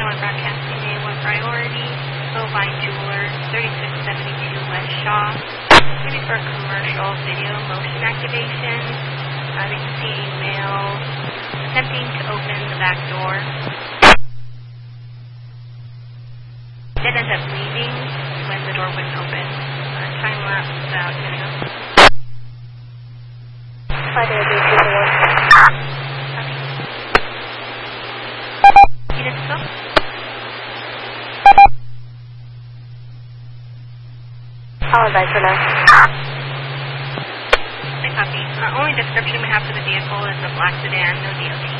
911 broadcasting A1 priority, Bovine Jewelers, 3672 West Shaw. Maybe for commercial video motion activation. They can see a male attempting to open the back door. Did end up leaving when the door wouldn't open. Time lapse about a minute ago. You did so? I'll advise for now. I copy. Only description we have for the vehicle is a black sedan, no DOT.